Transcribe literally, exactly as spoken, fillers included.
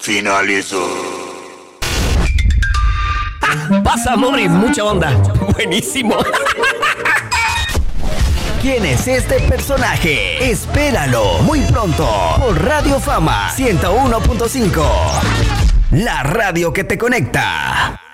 Finalizó. Pasa, Morris, mucha onda. Buenísimo. ¿Quién es este personaje? Espéralo muy pronto por Radio Fama ciento uno punto cinco. La radio que te conecta.